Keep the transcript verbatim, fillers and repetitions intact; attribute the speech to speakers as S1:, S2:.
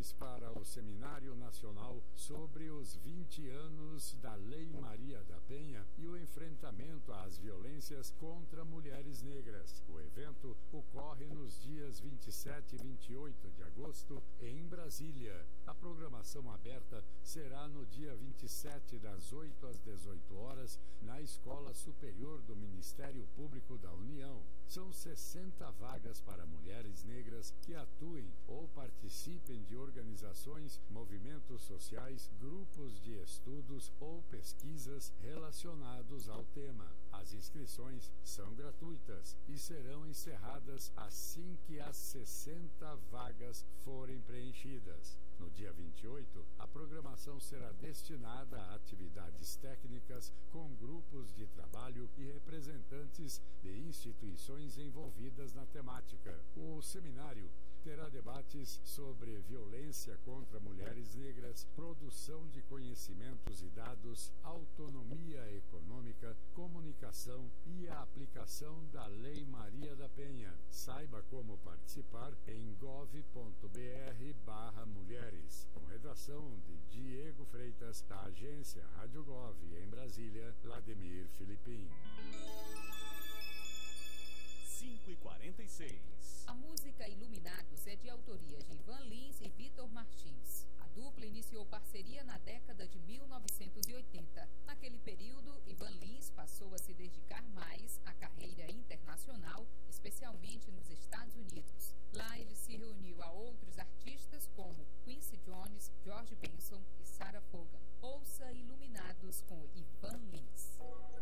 S1: inscrições para o Seminário Nacional sobre os vinte anos da Lei Maria da Penha e o enfrentamento às violências contra mulheres negras. O evento ocorre nos dias vinte e sete e vinte e oito de agosto em Brasília. A programação aberta será no dia vinte e sete, das oito às dezoito horas, na Escola Superior do Ministério Público da União. São sessenta vagas para mulheres negras que atuem ou participem de organizações, movimentos sociais, grupos de estudos ou pesquisas relacionados ao tema. As inscrições são gratuitas e serão encerradas assim que as sessenta vagas forem preenchidas. No dia vinte e oito, a programação será destinada a atividades técnicas com grupos de trabalho e representantes de instituições envolvidas na temática. O seminário terá debates sobre violência contra mulheres negras, produção de conhecimentos e dados, autonomia econômica, comunicação e a aplicação da Lei Maria da Penha. Saiba como participar em gov ponto br barra mulheres. Com redação de Diego Freitas, da agência Rádio Gov em Brasília, Vladimir Filipim.
S2: cinco e quarenta e seis.
S3: A música Iluminados é de autoria de Ivan Lins e Vitor Martins. A dupla iniciou parceria na década